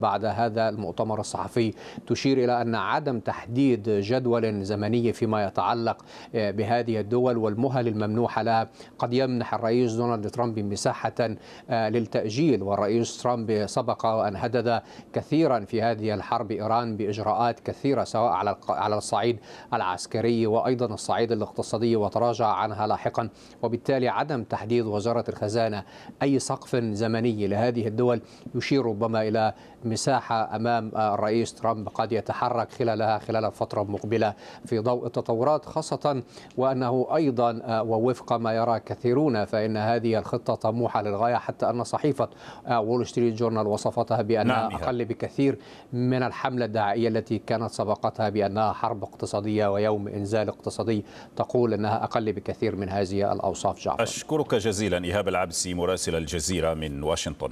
بعد هذا المؤتمر الصحفي تشير إلى أن عدم تحديد جدول زمني فيما يتعلق بهذه الدول والمهل الممنوحة لها قد يمنح الرئيس دونالد ترامب مساحة للتأجيل. والرئيس ترامب سبق وأن هدد كثيرا في هذه الحرب إيران بإجراءات كثيرة سواء على الصعيد العسكري وأيضا الصعيد الاقتصادي وتراجع عنها لاحقا، وبالتالي عدم تحديد وزارة الخزانة أي سقف زمني لهذه الدول يشير ربما إلى مساحة أمام الرئيس ترامب قد يتحرك خلالها خلال الفترة المقبلة في ضوء التطورات، خاصة وأنه أيضا ووفق ما يرى كثيرون فإن هذه الخطة طموحة للغاية، حتى أن صحيفة وول ستريت جورنال وصفتها بأنها أقل بكثير من الحملة الدعائية التي كانت سبقتها بأنها حرب اقتصادية ويوم إنزال اقتصادي، تقول أنها أقل بكثير من هذه الأوصاف. جعفر، أشكرك جزيلا إيهاب العبسي مراسل الجزيرة من واشنطن.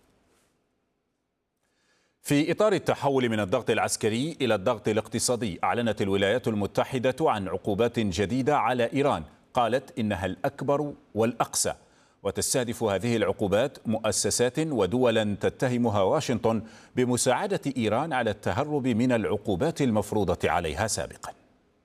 في إطار التحول من الضغط العسكري إلى الضغط الاقتصادي، أعلنت الولايات المتحدة عن عقوبات جديدة على إيران قالت إنها الأكبر والأقسى، وتستهدف هذه العقوبات مؤسسات ودولا تتهمها واشنطن بمساعدة إيران على التهرب من العقوبات المفروضة عليها سابقا.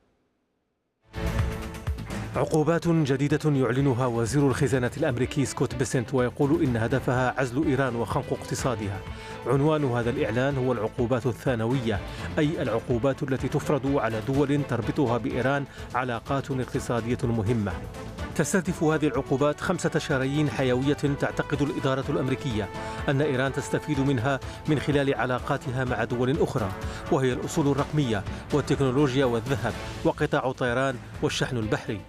عقوبات جديدة يعلنها وزير الخزانة الأمريكي سكوت بيسنت، ويقول إن هدفها عزل إيران وخنق اقتصادها. عنوان هذا الإعلان هو العقوبات الثانوية، أي العقوبات التي تفرض على دول تربطها بإيران علاقات اقتصادية مهمة. تستهدف هذه العقوبات 5 شرايين حيوية تعتقد الإدارة الأمريكية أن إيران تستفيد منها من خلال علاقاتها مع دول أخرى، وهي الأصول الرقمية والتكنولوجيا والذهب وقطاع الطيران والشحن البحري.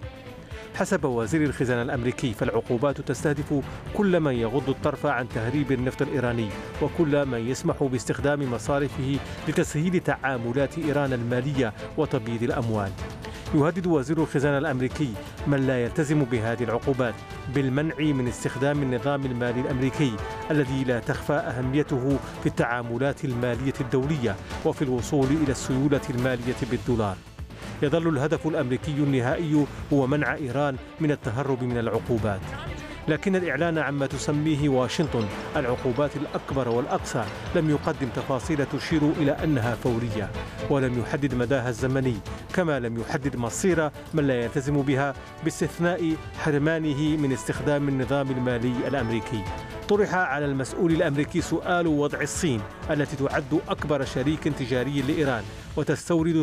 حسب وزير الخزانة الأمريكي فالعقوبات تستهدف كل من يغض الطرف عن تهريب النفط الإيراني وكل من يسمح باستخدام مصارفه لتسهيل تعاملات إيران المالية وتبييض الأموال. يهدد وزير الخزانة الأمريكي من لا يلتزم بهذه العقوبات بالمنع من استخدام النظام المالي الأمريكي الذي لا تخفى أهميته في التعاملات المالية الدولية وفي الوصول إلى السيولة المالية بالدولار. يظل الهدف الأمريكي النهائي هو منع إيران من التهرب من العقوبات، لكن الإعلان عما تسميه واشنطن العقوبات الأكبر والأقصى لم يقدم تفاصيل تشير إلى أنها فورية، ولم يحدد مداها الزمني، كما لم يحدد مصير من لا يلتزم بها باستثناء حرمانه من استخدام النظام المالي الأمريكي. طرح على المسؤول الأمريكي سؤال وضع الصين التي تعد أكبر شريك تجاري لإيران وتستورد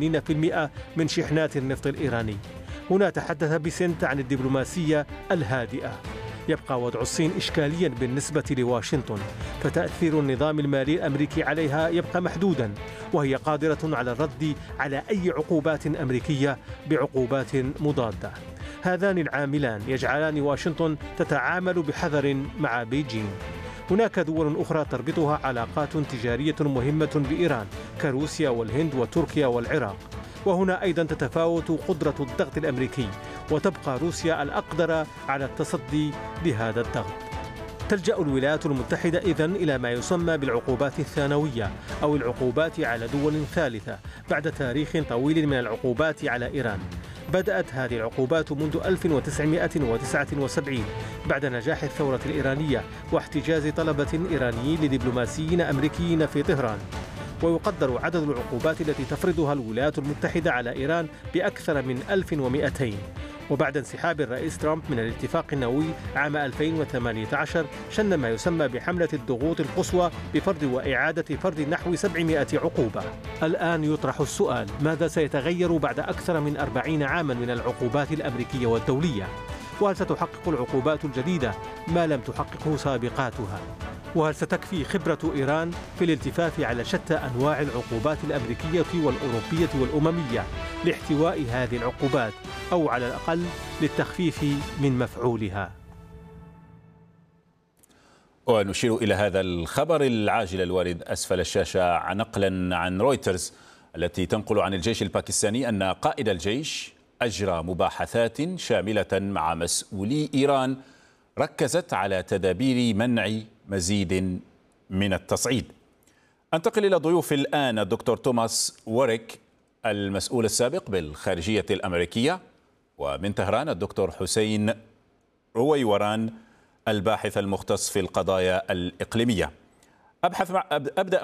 80% من شحنات النفط الإيراني. هنا تحدث بيسنت عن الدبلوماسية الهادئة. يبقى وضع الصين إشكاليا بالنسبة لواشنطن، فتأثير النظام المالي الأمريكي عليها يبقى محدودا، وهي قادرة على الرد على أي عقوبات أمريكية بعقوبات مضادة. هذان العاملان يجعلان واشنطن تتعامل بحذر مع بيجين. هناك دول أخرى تربطها علاقات تجارية مهمة بإيران كروسيا والهند وتركيا والعراق، وهنا أيضا تتفاوت قدرة الضغط الأمريكي، وتبقى روسيا الأقدر على التصدي لهذا الضغط. تلجأ الولايات المتحدة إذن إلى ما يسمى بالعقوبات الثانوية أو العقوبات على دول ثالثة بعد تاريخ طويل من العقوبات على إيران. بدأت هذه العقوبات منذ 1979 بعد نجاح الثورة الإيرانية واحتجاز طلبة إيرانيين لدبلوماسيين أمريكيين في طهران. ويقدر عدد العقوبات التي تفرضها الولايات المتحدة على إيران بأكثر من 1200. وبعد انسحاب الرئيس ترامب من الاتفاق النووي عام 2018 شن ما يسمى بحملة الضغوط القصوى بفرض وإعادة فرض نحو 700 عقوبة. الآن يطرح السؤال: ماذا سيتغير بعد أكثر من 40 عاما من العقوبات الأمريكية والدولية؟ وهل ستحقق العقوبات الجديدة ما لم تحققه سابقاتها؟ وهل ستكفي خبرة إيران في الالتفاف على شتى أنواع العقوبات الأمريكية والأوروبية والأممية لاحتواء هذه العقوبات، أو على الأقل للتخفيف من مفعولها؟ ونشير إلى هذا الخبر العاجل الوارد أسفل الشاشة نقلا عن رويترز التي تنقل عن الجيش الباكستاني أن قائد الجيش أجرى مباحثات شاملة مع مسؤولي إيران ركزت على تدابير منع مزيد من التصعيد. أنتقل إلى ضيوف الآن الدكتور توماس ووريك المسؤول السابق بالخارجية الأمريكية، ومن طهران الدكتور حسين رويوران الباحث المختص في القضايا الإقليمية. أبدأ